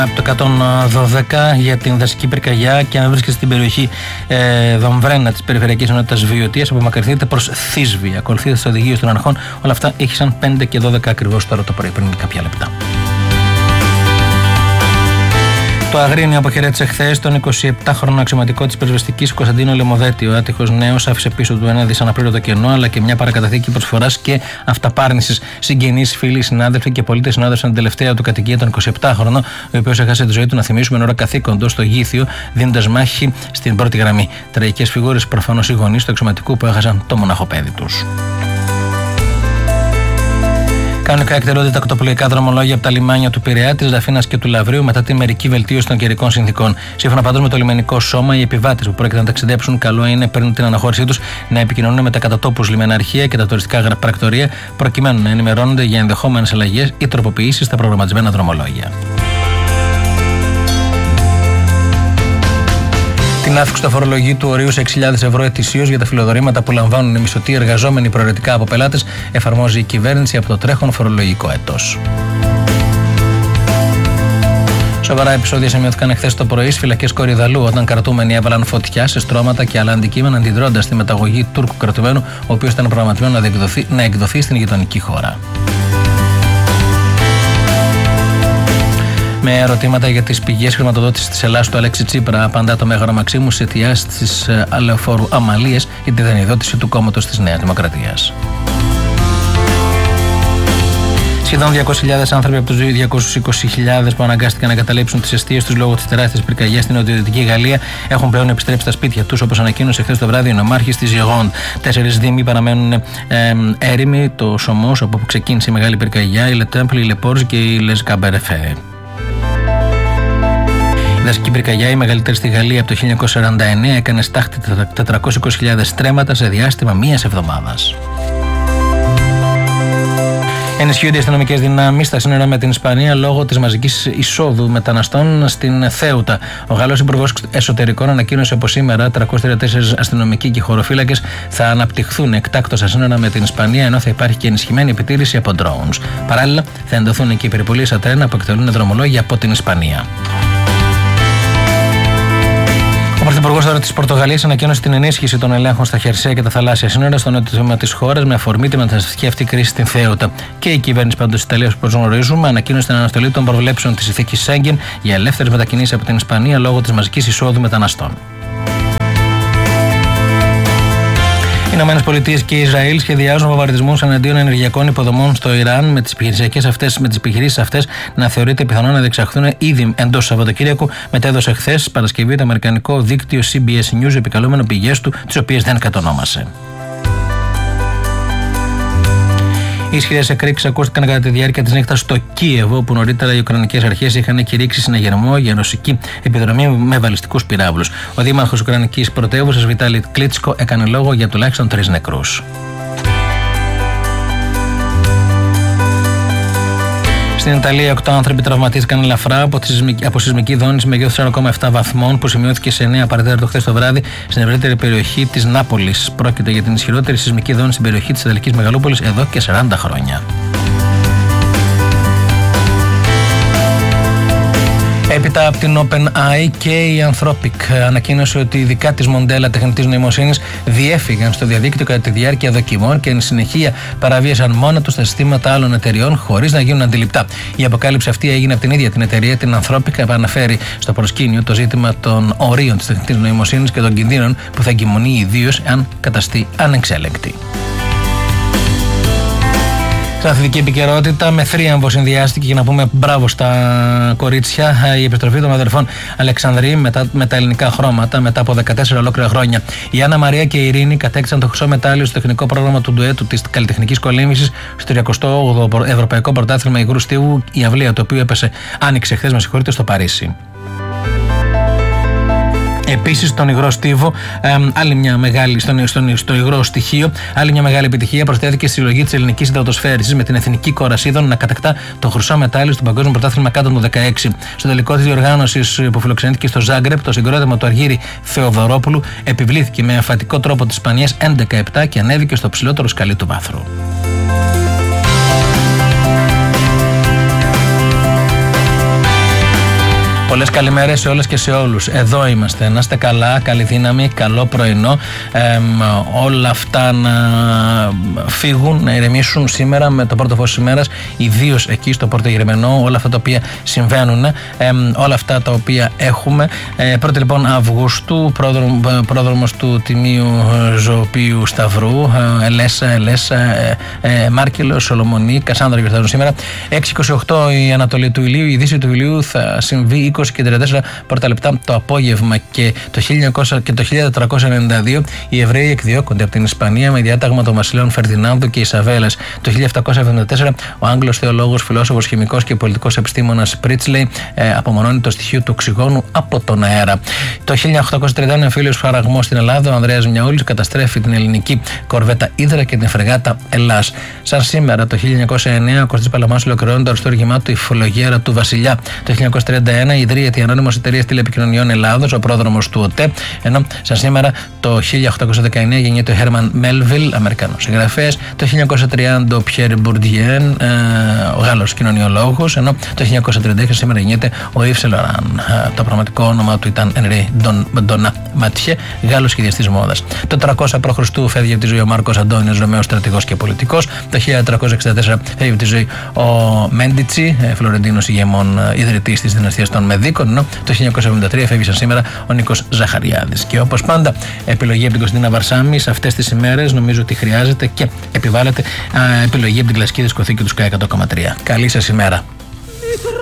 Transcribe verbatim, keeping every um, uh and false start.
Από το εκατόν δώδεκα για την δασική πυρκαγιά, και αν βρίσκεστε στην περιοχή ε, Δομβρένα της Περιφερειακής Ενότητας Βιωτίας, απομακρυνθείτε προς Θήσβη. Ακολουθείτε τις οδηγίες των αρχών. Όλα αυτά ήχησαν πέντε και δώδεκα ακριβώς τώρα το πρωί, πριν κάποια λεπτά. Το Αγρίνιο αποχαιρέτησε χθες τον εικοσιεπτάχρονο αξιωματικό της πυροσβεστικής Κωνσταντίνο Λεμοδέτη. Ο άτυχος νέος άφησε πίσω του ένα δισαναπλήρωτο κενό, αλλά και μια παρακαταθήκη προσφοράς και αυταπάρνησης. Συγγενείς, φίλοι, συνάδελφοι και πολίτες συνόδευσαν την τελευταία του κατοικία, τον εικοσιεπτάχρονο, ο οποίος έχασε τη ζωή του, να θυμίσουμε, εν ώρα καθήκοντος στο Γήθιο, δίνοντας μάχη στην πρώτη γραμμή. Τραγικές φιγούρες, προφανώς οι γονείς του αξιωματικού που έχασαν το μοναχοπέδι τους. Κανονικά εκτελούνται τα ακτοπλοϊκά δρομολόγια από τα λιμάνια του Πειραιά, της Δαφίνας και του Λαυρίου μετά τη μερική βελτίωση των καιρικών συνθήκων. Σύμφωνα πάντως με το λιμενικό σώμα, οι επιβάτες που πρόκειται να ταξιδέψουν, καλό είναι πριν την αναχώρησή τους να επικοινωνούν με τα κατατόπους λιμεναρχεία και τα τουριστικά πρακτορεία, προκειμένου να ενημερώνονται για ενδεχόμενες αλλαγές ή τροποποιήσεις στα προγραμματισμένα δρομολόγια. Την αύξηση του αφορολογίου του ορίου σε έξι χιλιάδες ευρώ ετησίως για τα φιλοδορήματα που λαμβάνουν οι μισθωτοί εργαζόμενοι προαιρετικά από πελάτες εφαρμόζει η κυβέρνηση από το τρέχον φορολογικό έτος. Σοβαρά επεισόδια σημειώθηκαν εχθές το πρωί στις φυλακές Κορυδαλού, όταν κρατούμενοι έβαλαν φωτιά σε στρώματα και άλλα αντικείμενα, αντιδρώντας τη μεταγωγή Τούρκου κρατουμένου, ο οποίος ήταν προγραμματισμένο να εκδοθεί, να εκδοθεί στην γειτονική χώρα. Με ερωτήματα για τις πηγές χρηματοδότησης της Ελλάδας του Αλέξη Τσίπρα, απαντά το Μέγαρο Μαξίμου σε αιτιάσεις της αλεοφόρου αμαλίες για τη δανειοδότηση του κόμματος της Νέας Δημοκρατίας. Σχεδόν διακόσιες χιλιάδες άνθρωποι από τους διακόσιες είκοσι χιλιάδες που αναγκάστηκαν να εγκαταλείψουν τις εστίες τους λόγω της τεράστιας πυρκαγιάς στην νοτιοδυτική Γαλλία έχουν πλέον επιστρέψει στα σπίτια τους, όπως ανακοίνωσε χθες το βράδυ ο νομάρχης της Gironde. Τέσσερις δήμοι παραμένουν ε, έρημοι, το Σωμός, από όπου ξεκίνησε η μεγάλη πυρκαγιά, η Λετέμπλ, η Λεπόρζ και η Λεσκαμπερεφέ. Η δασική πυρκαγιά, η μεγαλύτερη στη Γαλλία από το χίλια εννιακόσια σαράντα εννέα, έκανε στάχτη τετρακόσιες είκοσι χιλιάδες στρέμματα σε διάστημα μίας εβδομάδας. Ενισχύονται οι αστυνομικές δυνάμεις στα σύνορα με την Ισπανία λόγω της μαζικής εισόδου μεταναστών στην Θέουτα. Ο Γάλλος Υπουργός Εσωτερικών ανακοίνωσε πως σήμερα τριακόσιοι τριάντα τέσσερις αστυνομικοί και χωροφύλακες θα αναπτυχθούν εκτάκτως στα σύνορα με την Ισπανία, ενώ θα υπάρχει και ενισχυμένη επιτήρηση από drones. Παράλληλα, θα εντοθούν και οι περιπολίες στα τρένα που εκτελούν δρομολόγια από την Ισπανία. Ο Πρωθυπουργός τώρα της Πορτογαλίας ανακοίνωσε την ενίσχυση των ελέγχων στα χερσαία και τα θαλάσσια σύνορα στο νότιο τμήμα της χώρας με αφορμή τη μεταναστευτική αυτή κρίση στην Θέουτα. Και η κυβέρνηση πάντως της Ιταλίας, όπως γνωρίζουμε, ανακοίνωσε την αναστολή των προβλέψεων της συνθήκης Σέγγεν για ελεύθερες μετακινήσεις από την Ισπανία λόγω της μαζικής εισόδου μεταναστών. Οι Ηνωμένες Πολιτείες και Ισραήλ σχεδιάζουν βομβαρδισμούς εναντίον ενεργειακών υποδομών στο Ιράν, με τις επιχειρήσεις αυτές, με τις επιχειρήσεις αυτές να θεωρείται πιθανό να διεξαχθούν ήδη εντός Σαββατοκύριακου, μετέδωσε χθες Παρασκευή το αμερικανικό δίκτυο σι μπι ες News, επικαλούμενο πηγές του, τις οποίες δεν κατονόμασε. Οι ισχυρές εκρήξεις ακούστηκαν κατά τη διάρκεια της νύχτας στο Κίεβο, όπου νωρίτερα οι Ουκρανικές αρχές είχαν κηρύξει συναγερμό για ρωσική επιδρομή με βαλιστικούς πυράβλους. Ο δήμαρχος Ουκρανικής πρωτεύουσας Βιτάλι Κλίτσκο έκανε λόγο για τουλάχιστον τρεις νεκρούς. Στην Ιταλία, οκτώ άνθρωποι τραυματίστηκαν ελαφρά από, από σεισμική δόνηση μεγέθους τέσσερα κόμμα επτά βαθμών που σημειώθηκε σε εννέα παρατέταρτο χθες το βράδυ στην ευρύτερη περιοχή της Νάπολης. Πρόκειται για την ισχυρότερη σεισμική δόνηση στην περιοχή της Ιταλικής Μεγαλούπολης εδώ και σαράντα χρόνια. Έπειτα από την OpenAI και η Anthropic ανακοίνωσε ότι η δικά της μοντέλα τεχνητής νοημοσύνης διέφυγαν στο διαδίκτυο κατά τη διάρκεια δοκιμών και εν συνεχεία παραβίασαν μόνα τους τα συστήματα άλλων εταιριών χωρίς να γίνουν αντιληπτά. Η αποκάλυψη αυτή έγινε από την ίδια την εταιρεία, την Anthropic, που αναφέρει στο προσκήνιο το ζήτημα των ορίων της τεχνητής νοημοσύνης και των κινδύνων που θα εγκυμονεί ιδίως αν καταστεί ανεξέλεγκτη. Στην αθλητική επικαιρότητα, με θρίαμβο συνδυάστηκε, και να πούμε μπράβο στα κορίτσια, η επιστροφή των αδερφών Αλεξανδρή μετά, με τα ελληνικά χρώματα μετά από δεκατέσσερα ολόκληρα χρόνια. Η Άννα Μαρία και η Ειρήνη κατέκτησαν το χρυσό μετάλλιο στο τεχνικό πρόγραμμα του ντουέτου της καλλιτεχνικής κολύμβησης στο τριακοστό όγδοο Ευρωπαϊκό Πρωτάθλημα Υγρού Στίβου, η αυλαία του οποίου έπεσε, άνοιξε χθες, με συγχωρείτε, στο Παρίσι. Επίσης, στον υγρό στίβο, ε, άλλη μια μεγάλη, στον, στον, στο υγρό στοιχείο, άλλη μια μεγάλη επιτυχία προσθέθηκε στη συλλογή της ελληνικής υδατοσφαίρησης, με την Εθνική Κορασίδων να κατακτά το χρυσό μετάλλιο στο Παγκόσμιο Πρωτάθλημα κάτω των δεκαέξι. Στο τελικό της διοργάνωσης που φιλοξενήθηκε στο Ζάγκρεπ, το συγκρότημα του Αργύρη Θεοδωρόπουλου επιβλήθηκε με εμφατικό τρόπο της Ισπανίας έντεκα επτά και ανέβηκε στο ψηλότερο σκαλί του βάθρου. Πολλές καλημέρες σε όλες και σε όλους. Εδώ είμαστε. Να είστε καλά, καλή δύναμη, καλό πρωινό. Ε, όλα αυτά να φύγουν, να ηρεμήσουν σήμερα με το πρώτο φως της ημέρας, ιδίως εκεί στο Πορτογερμενό. Όλα αυτά τα οποία συμβαίνουν, ε, όλα αυτά τα οποία έχουμε. Ε, πρώτη λοιπόν Αυγούστου, πρόδρομος του Τιμίου Ζωοποιού Σταυρού, ε, Ελέσσα, Ελέσσα, ε, ε, Μάρκελο, Σολομονή, Κασάνδρα γιορτάζουν σήμερα. έξι και είκοσι οκτώ η Ανατολή του ηλίου, η Δύση του ηλίου θα συμβεί είκοσι και τριάντα τέσσερα πρώτα λεπτά το απόγευμα. Και το χίλια εννιακόσια και το χίλια τετρακόσια ενενήντα δύο οι Εβραίοι εκδιώκονται από την Ισπανία με διάταγμα των βασιλέων Φερδινάνδου και Ισαβέλας. Το χίλια επτακόσια εβδομήντα τέσσερα ο Άγγλος θεολόγος, φιλόσοφος, χημικός και πολιτικός επιστήμονας Πρίτσλεϊ ε, απομονώνει το στοιχείο του οξυγόνου από τον αέρα. Το χίλια οκτακόσια τριάντα ένα εμφύλιος φραγμός στην Ελλάδα, ο Ανδρέας Μιαούλης καταστρέφει την ελληνική κορβέτα Ύδρα και την φρεγάτα Ελλάς. Σαν σήμερα το χίλια εννιακόσια εννέα ο Κωστής Παλαμάς ολοκληρώνει το αριστούργημά του Η Φολογέρα του Βασιλιά. Το χίλια εννιακόσια τριάντα ένα ιδρύεται η Ανώνυμος Εταιρείας Τηλεπικοινωνιών Ελλάδος, ο πρόδρομος του ΟΤΕ. Ενώ σαν σήμερα το χίλια οκτακόσια δεκαεννέα γεννιέται ο Χέρμαν Μέλβιλ, Αμερικανός συγγραφέας. Το χίλια εννιακόσια τριάντα ο Πιέρ Μπουρντιέν, ο Γάλλος κοινωνιολόγος. Ενώ το χίλια εννιακόσια τριάντα έξι σήμερα γεννιέται ο Ιβ Σεν Λοράν. Το πραγματικό όνομα του ήταν Ενρί Ντονά Ματιέ, Γάλλος σχεδιαστής μόδας. Το τριακόσια προ Χριστού φεύγει από τη ζωή ο Μάρκος Αντώνιος, Ρωμαίος στρατηγός και πολιτικός. Το χίλια τετρακόσια εξήντα τέσσερα φεύγει από τη ζωή ο Μέντιτσι, Φλωρεντίνος ηγεμόν ιδρυτής της δυναστείας των Μεδίκων. Ενώ το χίλια εννιακόσια εβδομήντα τρία φεύγει σαν σήμερα ο Νίκος Ζαχαριάδης. Και όπως πάντα, επιλογή από την Κωνσταντίνα Βαρσάμι σε αυτές τις ημέρες νομίζω ότι χρειάζεται και επιβάλλεται α, επιλογή από την κλασική δισκοθήκη του Sky εκατό κόμμα τρία. Καλή σας ημέρα.